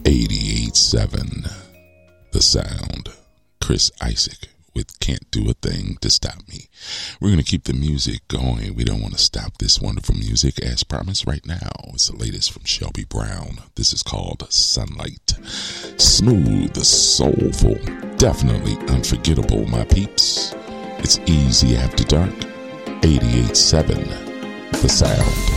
88.7 The Sound. Chris Isaac with Can't Do a Thing to Stop Me. We're going to keep the music going. We don't want to stop this wonderful music. As promised, right now, it's the latest from Shelby Brown. This is called Sunlight. Smooth, soulful, definitely unforgettable, my peeps. It's easy after dark. 88.7 The Sound.